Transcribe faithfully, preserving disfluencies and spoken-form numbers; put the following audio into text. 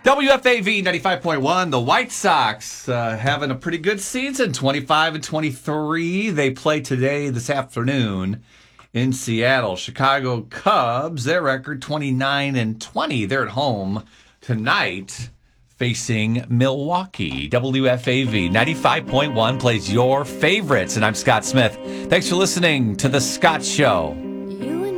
W F A V ninety-five point one, the White Sox uh, having a pretty good season, twenty-five and twenty-three. They play today, this afternoon, in Seattle. Chicago Cubs, their record twenty-nine and twenty. They're at home tonight facing Milwaukee. W F A V ninety-five point one plays your favorites, and I'm Scott Smith. Thanks for listening to The Scott Show.